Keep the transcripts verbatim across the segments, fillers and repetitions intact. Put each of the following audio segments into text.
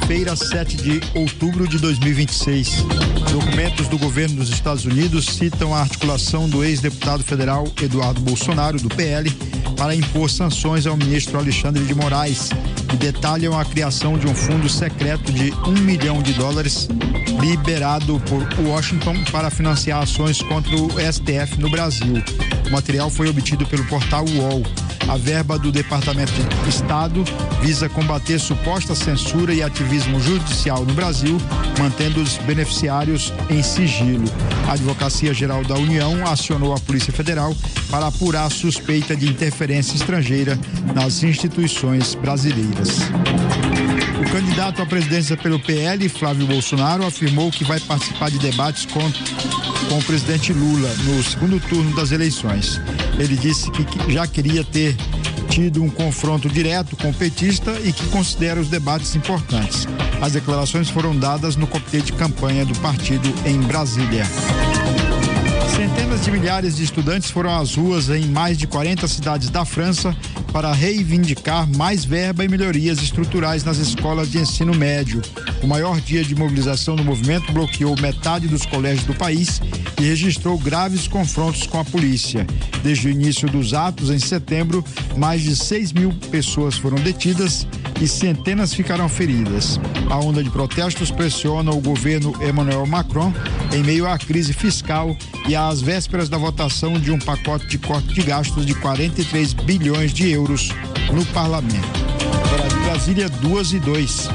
quarta-feira, sete de outubro de dois mil e vinte e seis. Documentos do governo dos Estados Unidos citam a articulação do ex-deputado federal Eduardo Bolsonaro, do P L, para impor sanções ao ministro Alexandre de Moraes, e detalham a criação de um fundo secreto de um milhão de dólares liberado por Washington para financiar ações contra o S T F no Brasil. O material foi obtido pelo portal U O L. A verba do Departamento de Estado visa combater suposta censura e ativismo judicial no Brasil, mantendo os beneficiários em sigilo. A Advocacia Geral da União acionou a Polícia Federal para apurar a suspeita de interferência estrangeira nas instituições brasileiras. O candidato à presidência pelo P L, Flávio Bolsonaro, afirmou que vai participar de debates com, com o presidente Lula no segundo turno das eleições. Ele disse que já queria ter tido um confronto direto com o petista e que considera os debates importantes. As declarações foram dadas no comitê de campanha do partido em Brasília. Centenas de milhares de estudantes foram às ruas em mais de quarenta cidades da França para reivindicar mais verba e melhorias estruturais nas escolas de ensino médio. O maior dia de mobilização do movimento bloqueou metade dos colégios do país e registrou graves confrontos com a polícia. Desde o início dos atos, em setembro, mais de seis mil pessoas foram detidas e centenas ficaram feridas. A onda de protestos pressiona o governo Emmanuel Macron em meio à crise fiscal e às vésperas da votação de um pacote de corte de gastos de quarenta e três bilhões de euros no parlamento. Agora de Brasília, duas e dois.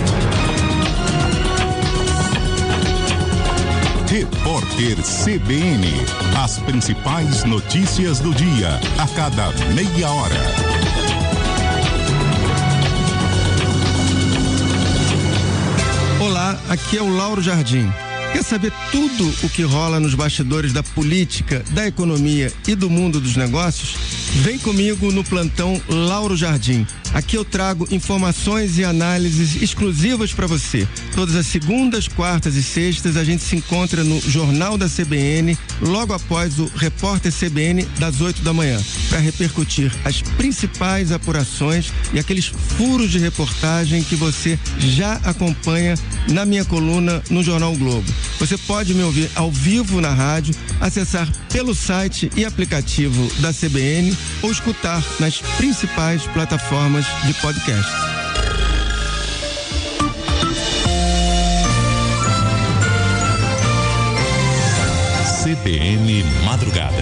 Repórter C B N. As principais notícias do dia, a cada meia hora. Olá, aqui é o Lauro Jardim. Quer saber tudo o que rola nos bastidores da política, da economia e do mundo dos negócios? Vem comigo no plantão Lauro Jardim. Aqui eu trago informações e análises exclusivas para você. Todas as segundas, quartas e sextas a gente se encontra no Jornal da C B N, logo após o Repórter C B N das oito da manhã, para repercutir as principais apurações e aqueles furos de reportagem que você já acompanha na minha coluna no Jornal Globo. Você pode me ouvir ao vivo na rádio, acessar pelo site e aplicativo da C B N ou escutar nas principais plataformas de podcast. C B N Madrugada.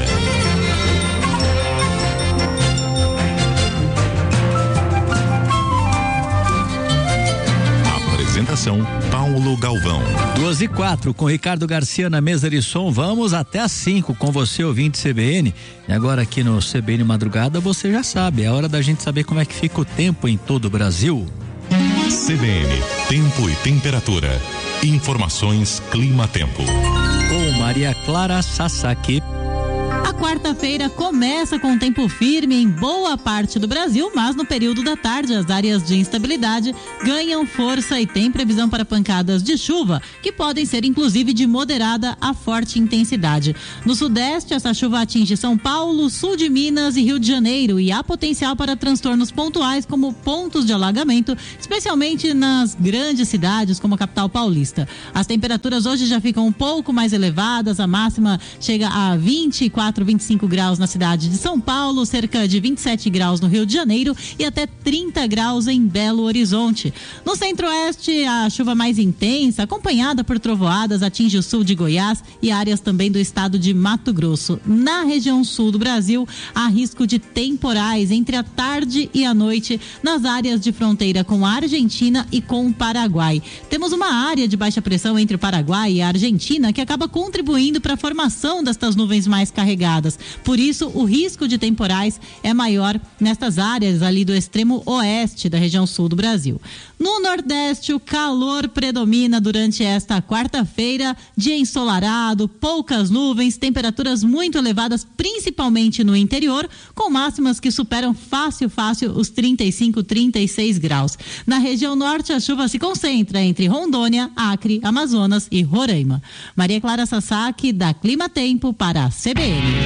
Apresentação Paulo Galvão. Duas e quatro, com Ricardo Garcia na mesa de som. Vamos até às cinco com você, ouvinte C B N. E agora aqui no C B N Madrugada, você já sabe, é hora da gente saber como é que fica o tempo em todo o Brasil. C B N, tempo e temperatura. Informações Clima-Tempo. Com Maria Clara Sasaki. A quarta-feira começa com tempo firme em boa parte do Brasil, mas no período da tarde as áreas de instabilidade ganham força e tem previsão para pancadas de chuva, que podem ser inclusive de moderada a forte intensidade. No sudeste, essa chuva atinge São Paulo, sul de Minas e Rio de Janeiro e há potencial para transtornos pontuais como pontos de alagamento, especialmente nas grandes cidades como a capital paulista. As temperaturas hoje já ficam um pouco mais elevadas, a máxima chega a vinte e quatro, vinte e cinco graus na cidade de São Paulo, cerca de vinte e sete graus no Rio de Janeiro e até trinta graus em Belo Horizonte. No centro-oeste, a chuva mais intensa, acompanhada por trovoadas, atinge o sul de Goiás e áreas também do estado de Mato Grosso. Na região sul do Brasil, há risco de temporais entre a tarde e a noite nas áreas de fronteira com a Argentina e com o Paraguai. Temos uma área de baixa pressão entre o Paraguai e a Argentina que acaba contribuindo para a formação destas nuvens mais carregadas. Por isso, o risco de temporais é maior nestas áreas ali do extremo oeste da região sul do Brasil. No Nordeste, o calor predomina durante esta quarta-feira, dia ensolarado, poucas nuvens, temperaturas muito elevadas, principalmente no interior, com máximas que superam fácil, fácil os trinta e cinco, trinta e seis graus. Na região norte, a chuva se concentra entre Rondônia, Acre, Amazonas e Roraima. Maria Clara Sasaki, da Clima Tempo, para a C B N.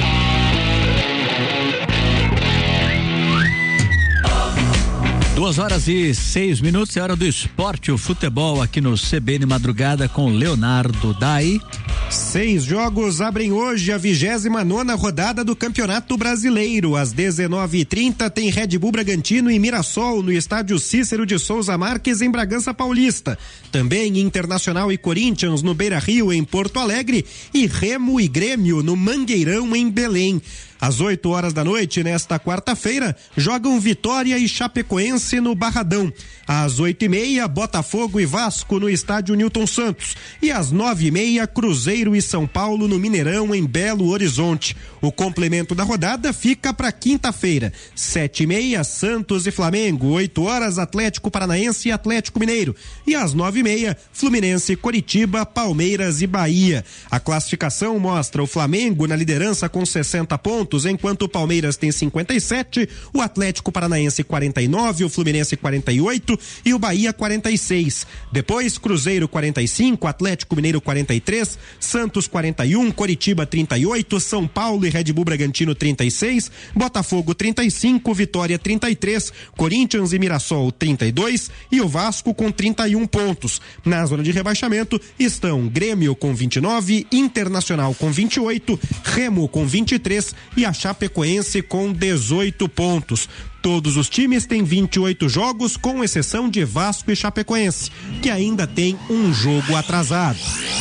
Duas horas e seis minutos, é hora do esporte, o futebol aqui no C B N Madrugada com Leonardo Dai. Seis jogos abrem hoje a vigésima nona rodada do Campeonato Brasileiro. Às dezenove e trinta tem Red Bull Bragantino e Mirassol no estádio Cícero de Souza Marques em Bragança Paulista. Também Internacional e Corinthians no Beira-Rio em Porto Alegre e Remo e Grêmio no Mangueirão em Belém. Às oito horas da noite, nesta quarta-feira, jogam Vitória e Chapecoense no Barradão. Às oito e meia, Botafogo e Vasco no estádio Newton Santos. E às nove e meia, Cruzeiro e São Paulo no Mineirão, em Belo Horizonte. O complemento da rodada fica para quinta-feira. Sete e meia, Santos e Flamengo. Oito horas, Atlético Paranaense e Atlético Mineiro. E às nove e meia, Fluminense, Coritiba, Palmeiras e Bahia. A classificação mostra o Flamengo na liderança com sessenta pontos, enquanto o Palmeiras tem cinquenta e sete, o Atlético Paranaense quarenta e nove, o Fluminense quarenta e oito e o Bahia quarenta e seis. Depois, Cruzeiro quarenta e cinco, Atlético Mineiro quarenta e três, Santos quarenta e um, Coritiba trinta e oito, São Paulo e Red Bull Bragantino trinta e seis, Botafogo trinta e cinco, Vitória trinta e três, Corinthians e Mirassol trinta e dois e o Vasco com trinta e um pontos. Na zona de rebaixamento estão Grêmio com vinte e nove, Internacional com vinte e oito, Remo com vinte e três e a Chapecoense com dezoito pontos. Todos os times têm vinte e oito jogos, com exceção de Vasco e Chapecoense, que ainda tem um jogo atrasado.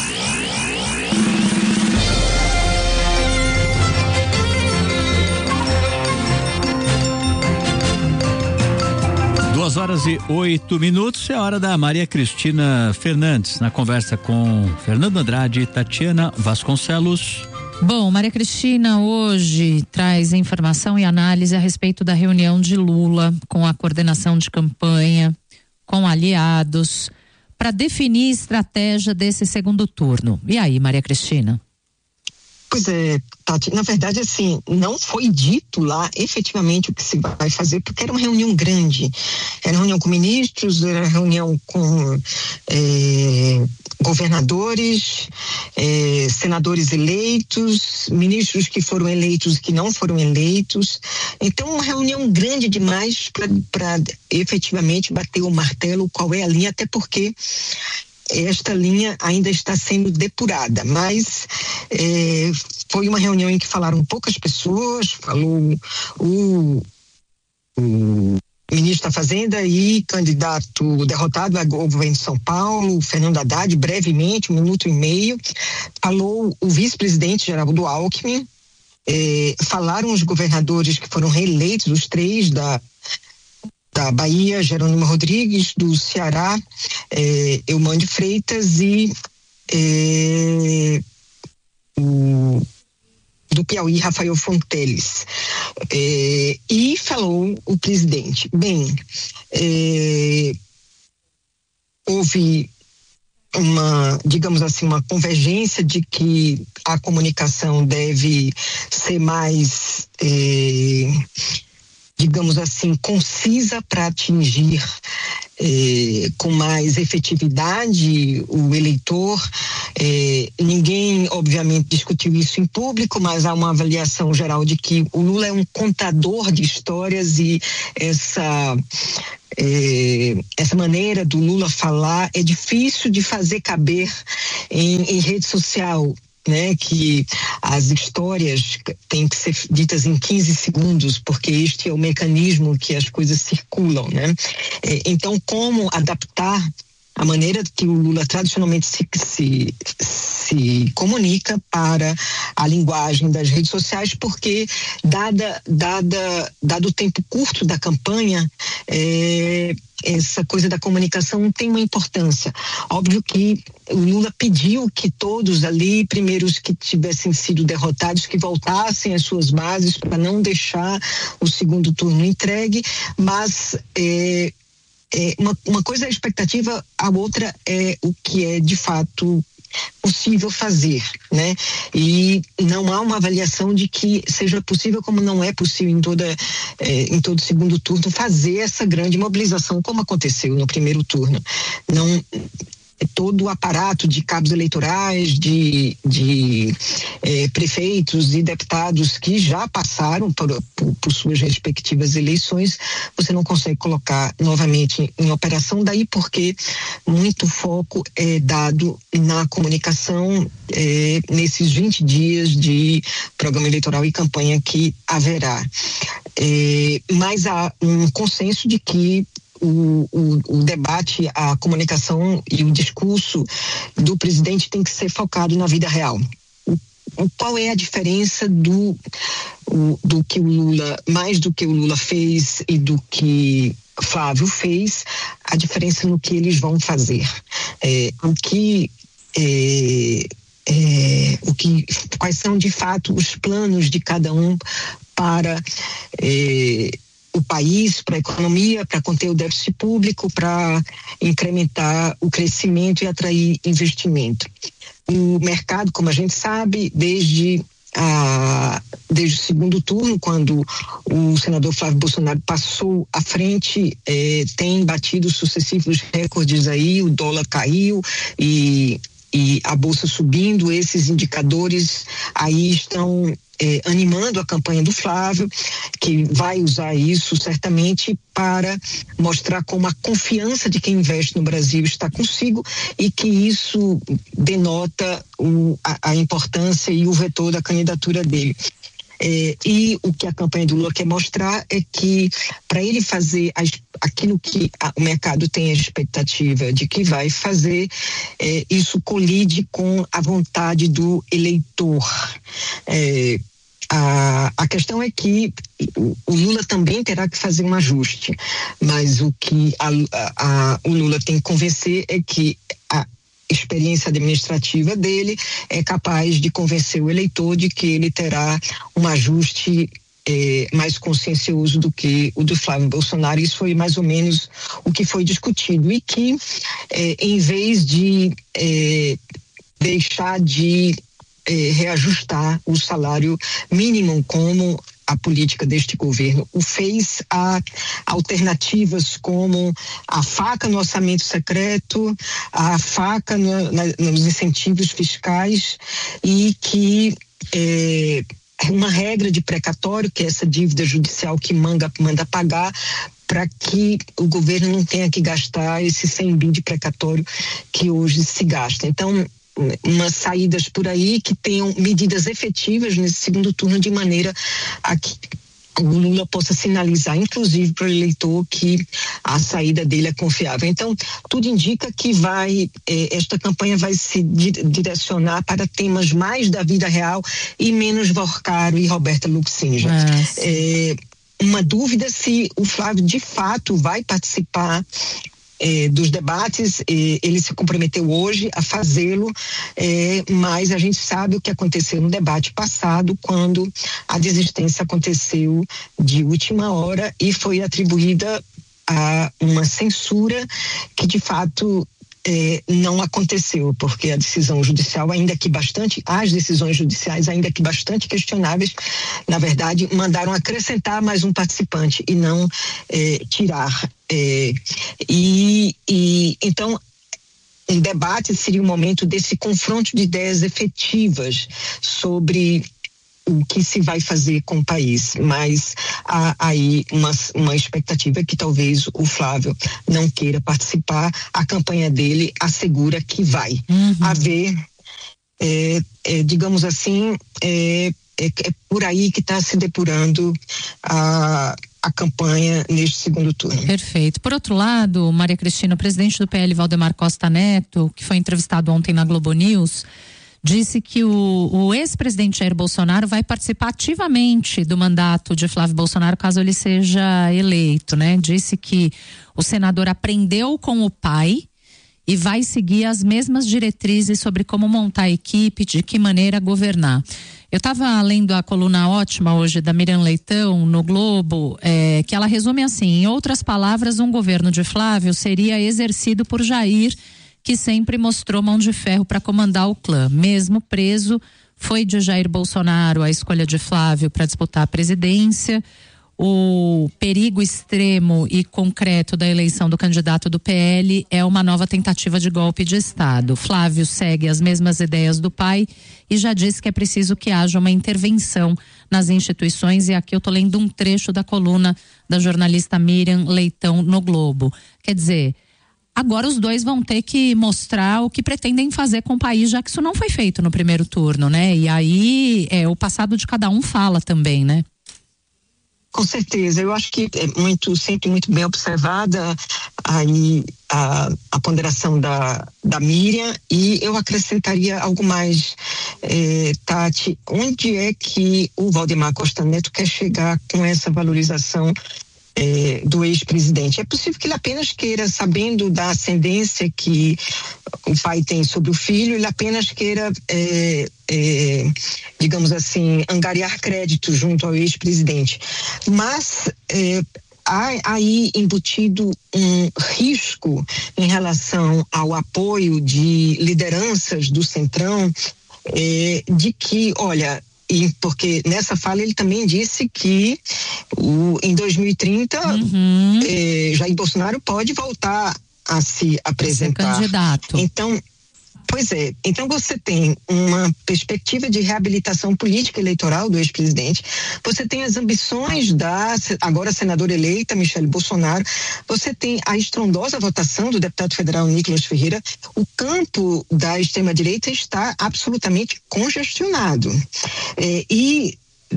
Duas horas e oito minutos, é a hora da Maria Cristina Fernandes, na conversa com Fernando Andrade e Tatiana Vasconcelos. Bom, Maria Cristina hoje traz informação e análise a respeito da reunião de Lula com a coordenação de campanha, com aliados, para definir estratégia desse segundo turno. E aí, Maria Cristina? Pois é, Tati, na verdade, assim, não foi dito lá efetivamente o que se vai fazer, porque era uma reunião grande. Era reunião com ministros, era reunião com é, governadores, é, senadores eleitos, ministros que foram eleitos e que não foram eleitos. Então, uma reunião grande demais para efetivamente bater o martelo qual é a linha, até porque esta linha ainda está sendo depurada, mas é, foi uma reunião em que falaram poucas pessoas, falou o, o ministro da Fazenda e candidato derrotado ao governo de São Paulo, Fernando Haddad, brevemente, um minuto e meio, falou o vice-presidente Geraldo Alckmin, é, falaram os governadores que foram reeleitos, os três da da Bahia, Jerônimo Rodrigues, do Ceará, eh, Eumândio Freitas e eh, o, do Piauí, Rafael Fonteles. Eh, e falou o presidente. Bem, eh, houve uma, digamos assim, uma convergência de que a comunicação deve ser mais eh, digamos assim, concisa para atingir eh, com mais efetividade o eleitor. Eh, ninguém, obviamente, discutiu isso em público, mas há uma avaliação geral de que o Lula é um contador de histórias e essa... É, essa maneira do Lula falar é difícil de fazer caber em, em rede social, né, que as histórias têm que ser ditas em quinze segundos, porque este é o mecanismo que as coisas circulam, né? É, então, como adaptar a maneira que o Lula tradicionalmente se, se, se comunica para a linguagem das redes sociais, porque dada, dada, dado o tempo curto da campanha, é, essa coisa da comunicação tem uma importância. Óbvio que o Lula pediu que todos ali, primeiro os que tivessem sido derrotados, que voltassem às suas bases para não deixar o segundo turno entregue, mas é, É, uma, uma coisa é a expectativa, a outra é o que é de fato possível fazer, né? E não há uma avaliação de que seja possível, como não é possível em toda é, em todo segundo turno fazer essa grande mobilização como aconteceu no primeiro turno. Não todo o aparato de cabos eleitorais, de, de eh, prefeitos e deputados que já passaram por, por, por suas respectivas eleições, você não consegue colocar novamente em, em operação, daí porque muito foco é dado na comunicação eh, nesses vinte dias de programa eleitoral e campanha que haverá. Eh, mas há um consenso de que O, o, o debate, a comunicação e o discurso do presidente tem que ser focado na vida real. O, o, qual é a diferença do, o, do que o Lula, mais do que o Lula fez e do que Flávio fez, a diferença no que eles vão fazer. É, o que é, é, o que, quais são de fato os planos de cada um para é, o país, para a economia, para conter o déficit público, para incrementar o crescimento e atrair investimento. O mercado, como a gente sabe, desde, a, desde o segundo turno, quando o senador Flávio Bolsonaro passou à frente, eh, tem batido sucessivos recordes aí, o dólar caiu e, e a bolsa subindo, esses indicadores aí estão Eh, animando a campanha do Flávio, que vai usar isso certamente para mostrar como a confiança de quem investe no Brasil está consigo e que isso denota o, a, a importância e o vetor da candidatura dele. É, e o que a campanha do Lula quer mostrar é que para ele fazer as, aquilo que a, o mercado tem a expectativa de que vai fazer, é, isso colide com a vontade do eleitor. É, a, a questão é que o, o Lula também terá que fazer um ajuste, mas o que a, a, o Lula tem que convencer é que a experiência administrativa dele é capaz de convencer o eleitor de que ele terá um ajuste eh, mais consciencioso do que o do Flávio Bolsonaro. Isso foi mais ou menos o que foi discutido e que eh, em vez de eh, deixar de eh, reajustar o salário mínimo como a política deste governo o fez, a alternativas como a faca no orçamento secreto, a faca no, na, nos incentivos fiscais e que é, uma regra de precatório, que é essa dívida judicial que manda, manda pagar, para que o governo não tenha que gastar esse cem bi de precatório que hoje se gasta. Então, umas saídas por aí que tenham medidas efetivas nesse segundo turno, de maneira a que o Lula possa sinalizar, inclusive para o eleitor, que a saída dele é confiável. Então, tudo indica que vai, eh, esta campanha vai se di- direcionar para temas mais da vida real e menos Vorcaro e Roberta Luxinja. É, uma dúvida se o Flávio de fato vai participar Eh, dos debates, eh, ele se comprometeu hoje a fazê-lo, eh, mas a gente sabe o que aconteceu no debate passado, quando a desistência aconteceu de última hora e foi atribuída a uma censura que de fato Eh, não aconteceu, porque a decisão judicial, ainda que bastante, as decisões judiciais, ainda que bastante questionáveis, na verdade, mandaram acrescentar mais um participante e não eh, tirar. Eh, e, e então, um debate seria o momento desse confronto de ideias efetivas sobre o que se vai fazer com o país, mas há aí uma, uma expectativa que talvez o Flávio não queira participar. A campanha dele assegura que vai uhum. haver, é, é, digamos assim, é, é, é por aí que está se depurando a a campanha neste segundo turno. Perfeito. Por outro lado, Maria Cristina, o presidente do P L, Valdemar Costa Neto, que foi entrevistado ontem na Globo News, disse que o, o ex-presidente Jair Bolsonaro vai participar ativamente do mandato de Flávio Bolsonaro caso ele seja eleito, né? Disse que o senador aprendeu com o pai e vai seguir as mesmas diretrizes sobre como montar a equipe, de que maneira governar. Eu estava lendo a coluna ótima hoje da Miriam Leitão no Globo, é, que ela resume assim: em outras palavras, um governo de Flávio seria exercido por Jair, que sempre mostrou mão de ferro para comandar o clã. Mesmo preso, foi de Jair Bolsonaro a escolha de Flávio para disputar a presidência. o perigo extremo e concreto da eleição do candidato do P L é uma nova tentativa de golpe de Estado. Flávio segue as mesmas ideias do pai e já disse que é preciso que haja uma intervenção nas instituições, e aqui eu tô lendo um trecho da coluna da jornalista Miriam Leitão no Globo. Quer dizer, agora os dois vão ter que mostrar o que pretendem fazer com o país, já que isso não foi feito no primeiro turno, né? E aí é, o passado de cada um fala também, né? Com certeza, eu acho que é muito, sempre muito bem observada aí a, a ponderação da, da Miriam, e eu acrescentaria algo mais, eh, Tati, onde é que o Valdemar Costa Neto quer chegar com essa valorização É, do ex-presidente? É possível que ele apenas queira, sabendo da ascendência que o pai tem sobre o filho, ele apenas queira, é, é, digamos assim, angariar crédito junto ao ex-presidente. Mas é, há aí embutido um risco em relação ao apoio de lideranças do Centrão, é, de que, olha, e porque nessa fala ele também disse que o, em dois mil e trinta uhum. eh, Jair Bolsonaro pode voltar a se apresentar. Candidato. Então, pois é, então você tem uma perspectiva de reabilitação política eleitoral do ex-presidente, você tem as ambições da agora senadora eleita Michele Bolsonaro, você tem a estrondosa votação do deputado federal Nicolas Ferreira. O campo da extrema-direita está absolutamente congestionado. É, e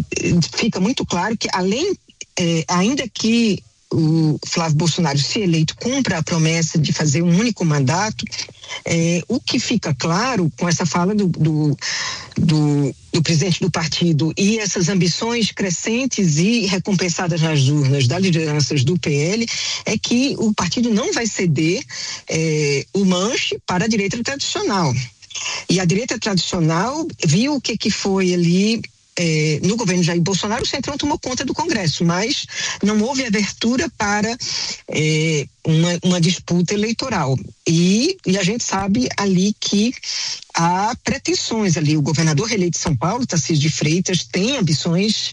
fica muito claro que, além, é, ainda que o Flávio Bolsonaro, se eleito, cumpra a promessa de fazer um único mandato, é, o que fica claro com essa fala do, do, do, do presidente do partido e essas ambições crescentes e recompensadas nas urnas das lideranças do P L é que o partido não vai ceder é, o manche para a direita tradicional. E a direita tradicional viu o que, que foi ali. É, no governo Jair Bolsonaro, o Centrão tomou conta do Congresso, mas não houve abertura para é, uma, uma disputa eleitoral. E, e a gente sabe ali que há pretensões ali. O governador reeleito de São Paulo, Tarcísio de Freitas, tem ambições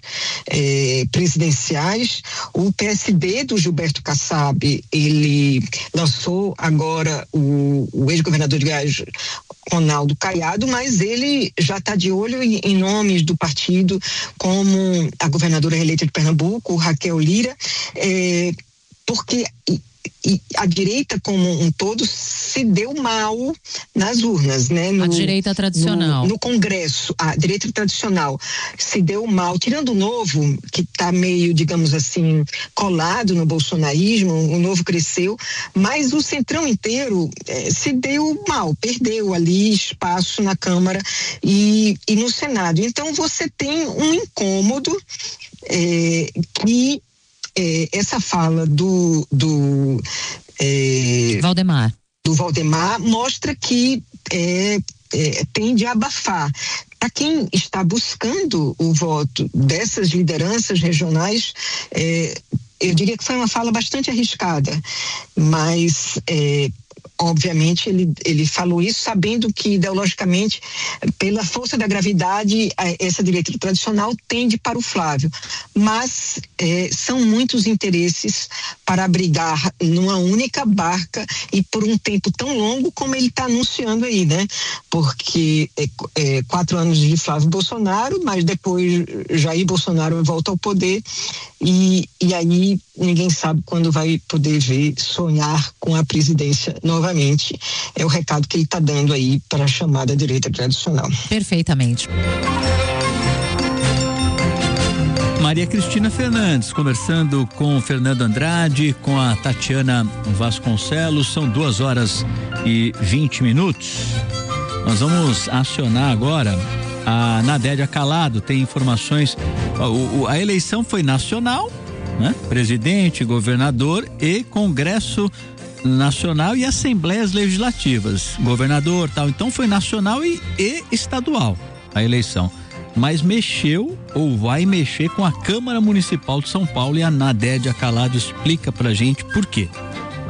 é, presidenciais. O P S D do Gilberto Kassab, ele lançou agora o, o ex-governador de Goiás, Ronaldo Caiado, mas ele já está de olho em, em nomes do partido, como a governadora reeleita de Pernambuco, Raquel Lira, é, porque e, e a direita como um todo se deu mal nas urnas, né? No, a direita tradicional. No, no Congresso, a direita tradicional se deu mal, tirando o Novo, que está meio, digamos assim, colado no bolsonarismo, o Novo cresceu, mas o Centrão inteiro eh, se deu mal, perdeu ali espaço na Câmara e, e no Senado. Então você tem um incômodo eh, que É, essa fala do, do é, Valdemar. do Valdemar mostra que é, é, tende a abafar. Para quem está buscando o voto dessas lideranças regionais, é, eu diria que foi uma fala bastante arriscada, mas é, obviamente ele, ele falou isso sabendo que ideologicamente, pela força da gravidade, essa direita tradicional tende para o Flávio, mas é, são muitos interesses para abrigar numa única barca e por um tempo tão longo como ele está anunciando aí, né? Porque é, é, quatro anos de Flávio Bolsonaro, mas depois Jair Bolsonaro volta ao poder e, e aí ninguém sabe quando vai poder ver, sonhar com a presidência novamente. É o recado que ele está dando aí para a chamada direita tradicional. Perfeitamente. Maria Cristina Fernandes conversando com o Fernando Andrade, com a Tatiana Vasconcelos. São duas horas e vinte minutos. Nós vamos acionar agora a Nadélia Calado. Tem informações. O, o, a eleição foi nacional, né? Presidente, governador e Congresso Nacional e Assembleias Legislativas, governador, tal. Então foi nacional e, e estadual a eleição, mas mexeu ou vai mexer com a Câmara Municipal de São Paulo, e a Nadélia Calado explica pra gente por quê. A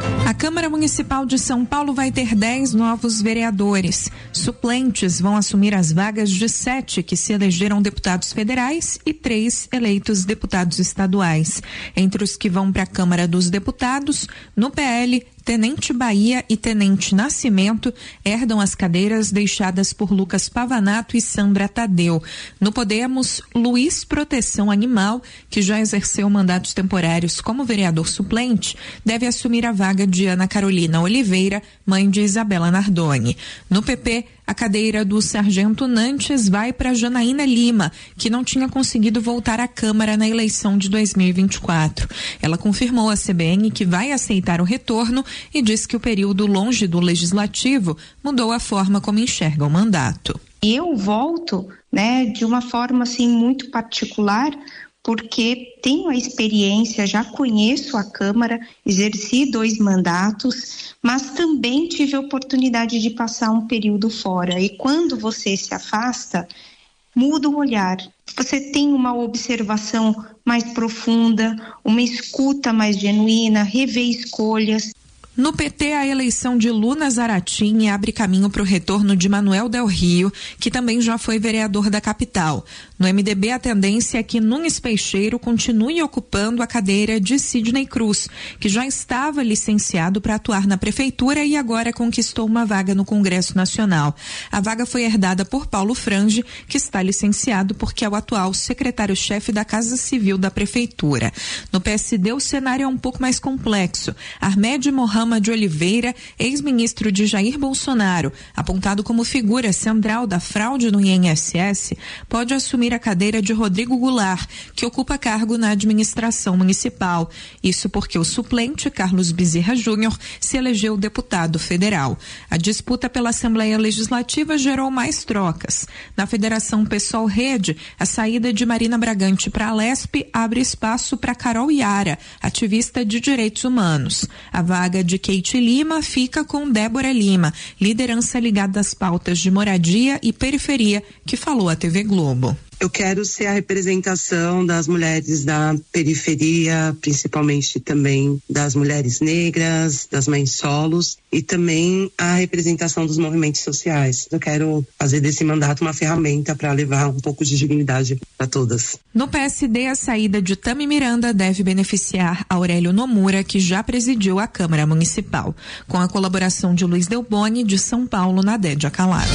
Câmara Municipal de São Paulo vai ter dez novos vereadores. Suplentes vão assumir as vagas de sete que se elegeram deputados federais e três eleitos deputados estaduais. Entre os que vão para a Câmara dos Deputados, no P L, Tenente Bahia e Tenente Nascimento herdam as cadeiras deixadas por Lucas Pavanato e Sandra Tadeu. No Podemos, Luiz Proteção Animal, que já exerceu mandatos temporários como vereador suplente, deve assumir a vaga de Ana Carolina Oliveira, mãe de Isabela Nardoni. No P P, a cadeira do Sargento Nantes vai para Janaína Lima, que não tinha conseguido voltar à Câmara na eleição de dois mil e vinte e quatro. Ela confirmou à C B N que vai aceitar o retorno e disse que o período longe do Legislativo mudou a forma como enxerga o mandato. Eu volto, né, de uma forma assim muito particular, porque tenho a experiência, já conheço a Câmara, exerci dois mandatos, mas também tive a oportunidade de passar um período fora. E quando você se afasta, muda o olhar. Você tem uma observação mais profunda, uma escuta mais genuína, revê escolhas. No P T, a eleição de Luna Zaratini abre caminho para o retorno de Manuel Del Rio, que também já foi vereador da capital. No M D B, a tendência é que Nunes Peixeiro continue ocupando a cadeira de Sidney Cruz, que já estava licenciado para atuar na prefeitura e agora conquistou uma vaga no Congresso Nacional. A vaga foi herdada por Paulo Frange, que está licenciado porque é o atual secretário-chefe da Casa Civil da prefeitura. No P S D, o cenário é um pouco mais complexo. Ahmed Mohamed de Oliveira, ex-ministro de Jair Bolsonaro, apontado como figura central da fraude no I N S S, pode assumir a cadeira de Rodrigo Goulart, que ocupa cargo na administração municipal. Isso porque o suplente, Carlos Bezerra Júnior, se elegeu deputado federal. A disputa pela Assembleia Legislativa gerou mais trocas. Na Federação PSOL Rede, a saída de Marina Bragante para a Lesp abre espaço para Carol Iara, ativista de direitos humanos. A vaga de Kate Lima fica com Débora Lima, liderança ligada às pautas de moradia e periferia, que falou à T V Globo. Eu quero ser a representação das mulheres da periferia, principalmente também das mulheres negras, das mães solos e também a representação dos movimentos sociais. Eu quero fazer desse mandato uma ferramenta para levar um pouco de dignidade para todas. No P S D, a saída de Tami Miranda deve beneficiar Aurélio Nomura, que já presidiu a Câmara Municipal, com a colaboração de Luiz Delboni, de São Paulo, na Dédia Calado.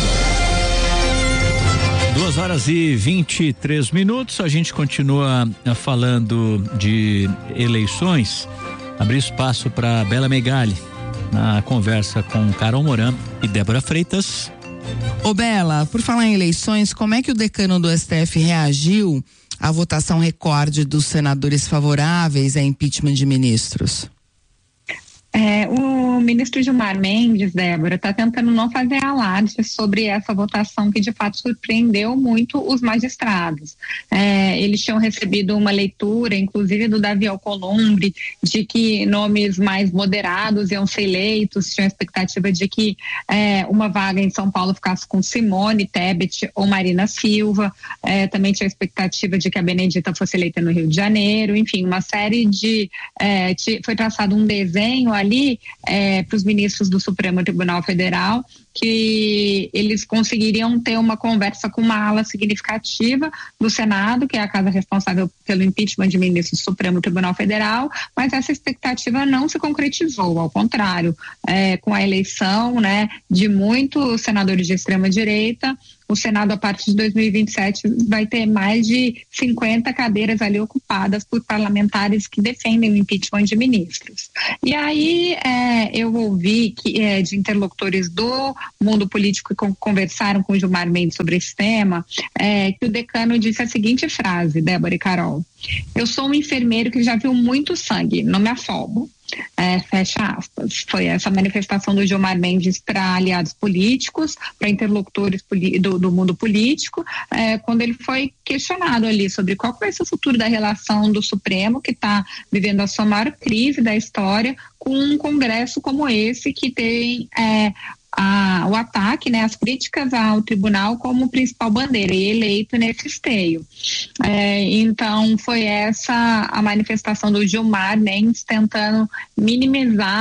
Duas horas e vinte e três minutos, a gente continua falando de eleições. Abrir espaço para Bela Megali na conversa com Carol Moran e Débora Freitas. Ô Bela, por falar em eleições, como é que o decano do S T F reagiu à votação recorde dos senadores favoráveis a impeachment de ministros? É, o ministro Gilmar Mendes, Débora, está tentando não fazer alarde sobre essa votação que de fato surpreendeu muito os magistrados. É, eles tinham recebido uma leitura, inclusive do Davi Alcolumbre, de que nomes mais moderados iam ser eleitos, tinha a expectativa de que é, uma vaga em São Paulo ficasse com Simone Tebet ou Marina Silva, é, também tinha a expectativa de que a Benedita fosse eleita no Rio de Janeiro, enfim, uma série de... É, foi traçado um desenho ali é, para os ministros do Supremo Tribunal Federal, que eles conseguiriam ter uma conversa com uma ala significativa do Senado, que é a casa responsável pelo impeachment de ministros do Supremo Tribunal Federal, mas essa expectativa não se concretizou, ao contrário, é, com a eleição, né, de muitos senadores de extrema direita, o Senado, a partir de dois mil e vinte e sete, vai ter mais de cinquenta cadeiras ali ocupadas por parlamentares que defendem o impeachment de ministros. E aí é, eu ouvi que, é, de interlocutores do mundo político que conversaram com o Gilmar Mendes sobre esse tema, é, que o decano disse a seguinte frase, Débora e Carol: eu sou um enfermeiro que já viu muito sangue, não me afobo. É, fecha aspas. Foi essa manifestação do Gilmar Mendes para aliados políticos, para interlocutores do, do mundo político, é, quando ele foi questionado ali sobre qual vai ser o futuro da relação do Supremo, que está vivendo a sua maior crise da história, com um Congresso como esse, que tem é, a, o ataque, né, as críticas ao tribunal como principal bandeira, e eleito nesse esteio. É, então foi essa a manifestação do Gilmar Mendes tentando minimizar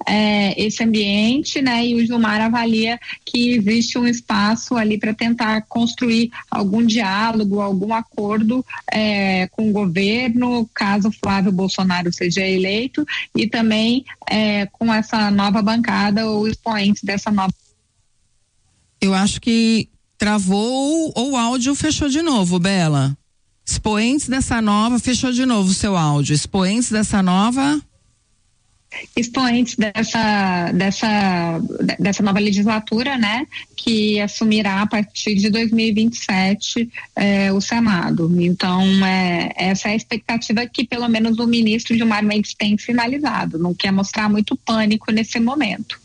é, esse ambiente, né? E o Gilmar avalia que existe um espaço ali para tentar construir algum diálogo, algum acordo é, com o governo, caso Flávio Bolsonaro seja eleito, e também é, com essa nova bancada ou expoentes dessa nova. Eu acho que travou ou o áudio fechou de novo, Bela. Expoentes dessa nova, fechou de novo o seu áudio. Expoentes dessa nova. Expoentes dessa, dessa, dessa nova legislatura, né, que assumirá a partir de dois mil e vinte e sete eh, o Senado. Então, é, essa é a expectativa que pelo menos o ministro Gilmar Mendes tem sinalizado. Não quer mostrar muito pânico nesse momento.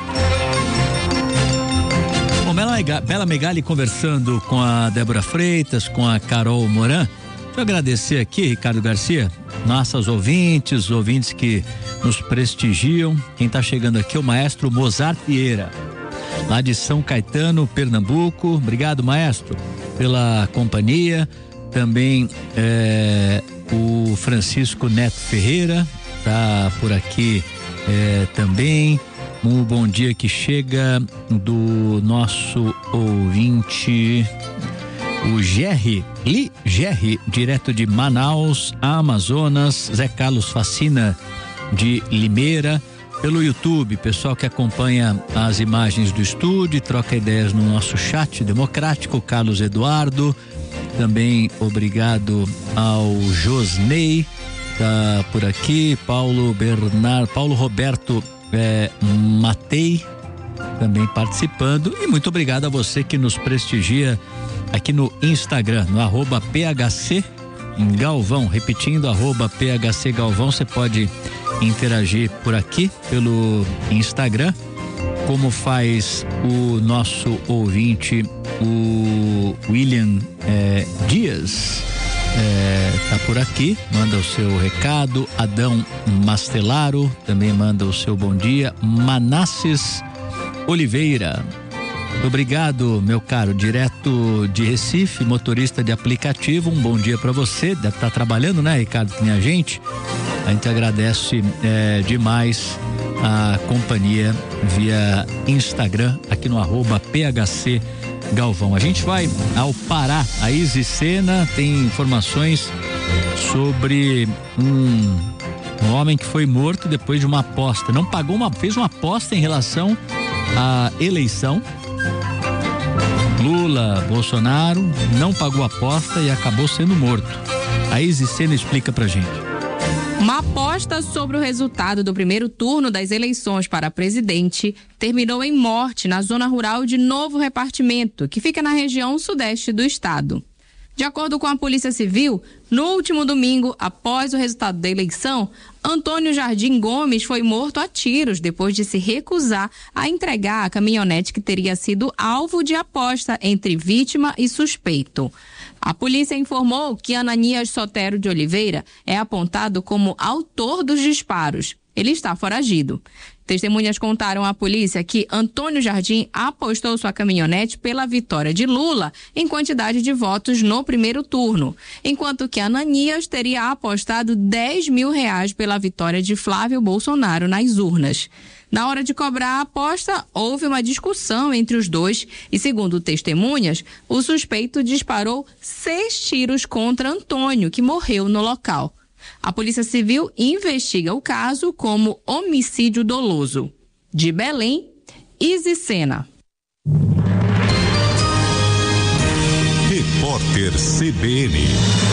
Bom, Bela, Bela Megali conversando com a Débora Freitas, com a Carol Moran. Deixa eu agradecer aqui, Ricardo Garcia, nossas ouvintes, ouvintes que nos prestigiam. Quem está chegando aqui é o maestro Mozart Vieira, lá de São Caetano, Pernambuco. Obrigado, maestro, pela companhia. Também é, o Francisco Neto Ferreira tá por aqui é, também. Um bom dia que chega do nosso ouvinte, o Gerry, Li Gerry, direto de Manaus, Amazonas. Zé Carlos Facina, de Limeira. Pelo YouTube, pessoal que acompanha as imagens do estúdio, troca ideias no nosso chat democrático. Carlos Eduardo, também obrigado ao Josney, tá por aqui. Paulo Bernardo, Paulo Roberto é, Matei, também participando. E muito obrigado a você que nos prestigia aqui no Instagram, no arroba P H C Galvão. Repetindo, arroba P H C Galvão. Você pode interagir por aqui pelo Instagram, como faz o nosso ouvinte, o William é, Dias. É, tá por aqui, manda o seu recado. Adão Mastelaro também manda o seu bom dia. Manasses Oliveira, obrigado, meu caro, direto de Recife, motorista de aplicativo. Um bom dia para você. Deve estar trabalhando, né, Ricardo, que nem a gente. A gente agradece é, demais a companhia via Instagram, aqui no arroba P H C Galvão. A gente vai ao Pará. A Isis Sena tem informações sobre um, um homem que foi morto depois de uma aposta. Não pagou uma, fez uma aposta em relação à eleição. Lula, Bolsonaro, não pagou a aposta e acabou sendo morto. A Isis Sena explica pra gente. Uma aposta sobre o resultado do primeiro turno das eleições para presidente terminou em morte na zona rural de Novo Repartimento, que fica na região sudeste do estado. De acordo com a Polícia Civil, no último domingo, após o resultado da eleição, Antônio Jardim Gomes foi morto a tiros depois de se recusar a entregar a caminhonete que teria sido alvo de aposta entre vítima e suspeito. A polícia informou que Ananias Sotero de Oliveira é apontado como autor dos disparos. Ele está foragido. Testemunhas contaram à polícia que Antônio Jardim apostou sua caminhonete pela vitória de Lula em quantidade de votos no primeiro turno, enquanto que Ananias teria apostado dez mil reais pela vitória de Flávio Bolsonaro nas urnas. Na hora de cobrar a aposta, houve uma discussão entre os dois e, segundo testemunhas, o suspeito disparou seis tiros contra Antônio, que morreu no local. A Polícia Civil investiga o caso como homicídio doloso. De Belém, Isis Sena. Repórter C B N.